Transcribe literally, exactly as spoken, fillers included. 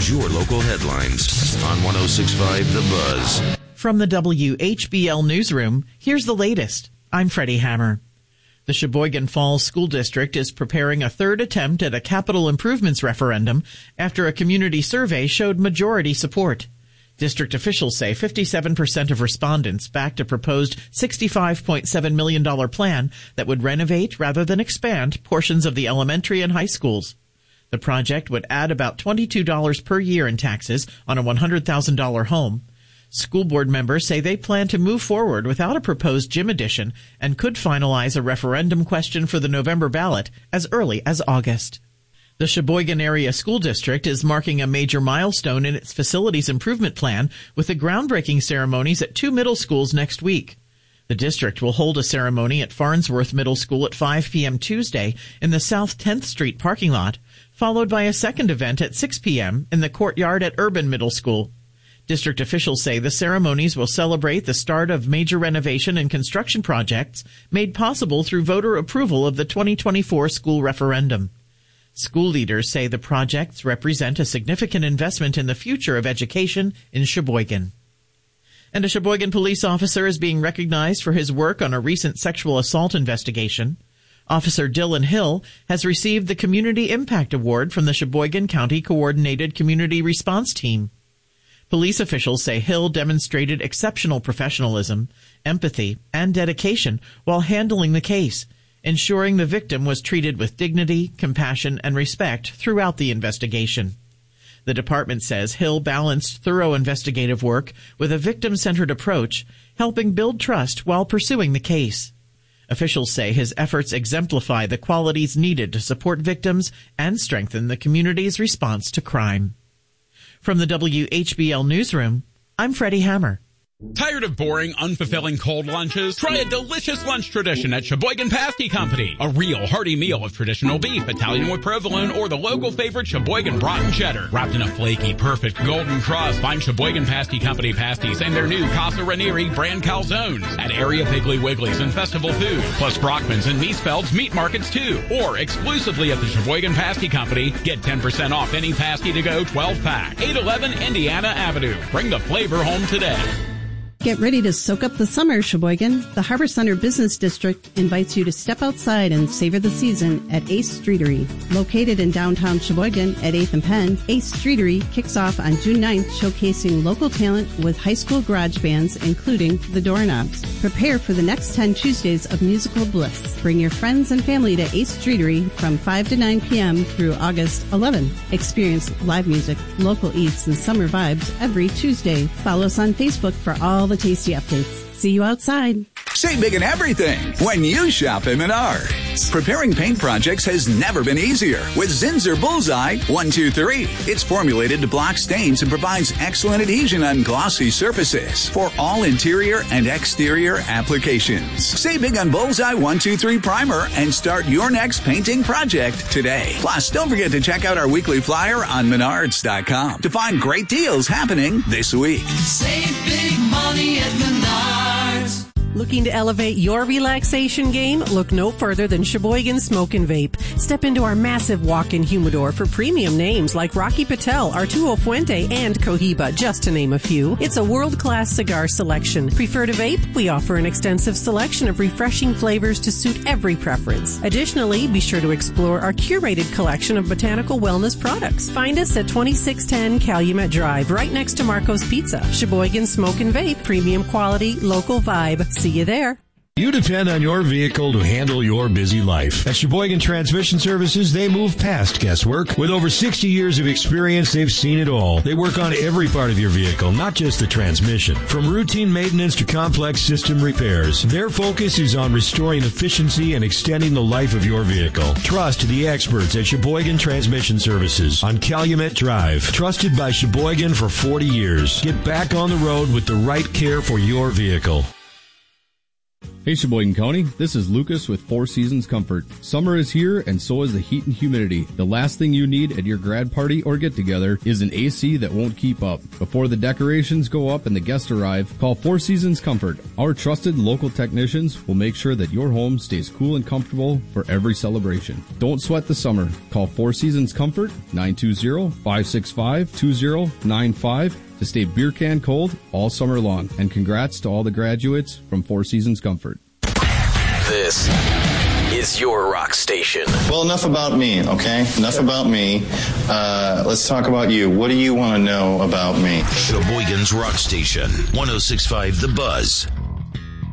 Here's your local headlines on one oh six point five The Buzz. From the W H B L Newsroom, here's the latest. I'm Freddie Hammer. The Sheboygan Falls School District is preparing a third attempt at a capital improvements referendum after a community survey showed majority support. District officials say fifty-seven percent of respondents backed a proposed sixty-five point seven million dollars plan that would renovate rather than expand portions of the elementary and high schools. The project would add about twenty-two dollars per year in taxes on a one hundred thousand dollars home. School board members say they plan to move forward without a proposed gym addition and could finalize a referendum question for the November ballot as early as August. The Sheboygan Area School District is marking a major milestone in its facilities improvement plan with the groundbreaking ceremonies at two middle schools next week. The district will hold a ceremony at Farnsworth Middle School at five p.m. Tuesday in the South tenth Street parking lot, followed by a second event at six p.m. in the courtyard at Urban Middle School. District officials say the ceremonies will celebrate the start of major renovation and construction projects made possible through voter approval of the twenty twenty-four school referendum. School leaders say the projects represent a significant investment in the future of education in Sheboygan. And a Sheboygan police officer is being recognized for his work on a recent sexual assault investigation. Officer Dylan Hill has received the Community Impact Award from the Sheboygan County Coordinated Community Response Team. Police officials say Hill demonstrated exceptional professionalism, empathy, and dedication while handling the case, ensuring the victim was treated with dignity, compassion, and respect throughout the investigation. The department says Hill balanced thorough investigative work with a victim-centered approach, helping build trust while pursuing the case. Officials say his efforts exemplify the qualities needed to support victims and strengthen the community's response to crime. From the W H B L Newsroom, I'm Freddie Hammer. Tired of boring, unfulfilling cold lunches? Try a delicious lunch tradition at Sheboygan Pasty Company. A real hearty meal of traditional beef, Italian with provolone, or the local favorite Sheboygan Broughton Cheddar. Wrapped in a flaky, perfect golden crust, find Sheboygan Pasty Company pasties and their new Casa Ranieri brand calzones at area Piggly Wigglies and Festival Food, plus Brockman's and Miesfeld's meat markets too. Or exclusively at the Sheboygan Pasty Company, get ten percent off any pasty to go twelve pack. eight eleven Indiana Avenue. Bring the flavor home today. Get ready to soak up the summer, Sheboygan. The Harbor Center Business District invites you to step outside and savor the season at Ace Streetery. Located in downtown Sheboygan at eighth and Penn, Ace Streetery kicks off on June ninth, showcasing local talent with high school garage bands, including the Doorknobs. Prepare for the next ten Tuesdays of musical bliss. Bring your friends and family to Ace Streetery from five to nine p.m. through August eleventh. Experience live music, local eats, and summer vibes every Tuesday. Follow us on Facebook for all the tasty updates. See you outside. Save big in everything when you shop at Menards. Preparing paint projects has never been easier with Zinsser Bullseye one two three. It's formulated to block stains and provides excellent adhesion on glossy surfaces for all interior and exterior applications. Save big on Bullseye one two three Primer and start your next painting project today. Plus, don't forget to check out our weekly flyer on Menards dot com to find great deals happening this week. Save big money at Menards. Looking to elevate your relaxation game? Look no further than Sheboygan Smoke and Vape. Step into our massive walk-in humidor for premium names like Rocky Patel, Arturo Fuente, and Cohiba, just to name a few. It's a world-class cigar selection. Prefer to vape? We offer an extensive selection of refreshing flavors to suit every preference. Additionally, be sure to explore our curated collection of botanical wellness products. Find us at twenty-six ten Calumet Drive, right next to Marco's Pizza. Sheboygan Smoke and Vape, premium quality, local vibe. See you there. You depend on your vehicle to handle your busy life. At Sheboygan Transmission Services, they move past guesswork. With over sixty years of experience, they've seen it all. They work on every part of your vehicle, not just the transmission. From routine maintenance to complex system repairs, their focus is on restoring efficiency and extending the life of your vehicle. Trust the experts at Sheboygan Transmission Services on Calumet Drive. Trusted by Sheboygan for forty years. Get back on the road with the right care for your vehicle. Hey Sheboygan County, this is Lucas with Four Seasons Comfort. Summer is here and so is the heat and humidity. The last thing you need at your grad party or get together is an A C that won't keep up. Before the decorations go up and the guests arrive, call Four Seasons Comfort. Our trusted local technicians will make sure that your home stays cool and comfortable for every celebration. Don't sweat the summer. Call Four Seasons Comfort, nine two zero, five six five, two zero nine five to stay beer can cold all summer long. And congrats to all the graduates from Four Seasons Comfort. This is your rock station. Well, enough about me, okay? Enough about me. Uh, let's talk about you. What do you want to know about me? Sheboygan's Rock Station, one oh six point five The Buzz.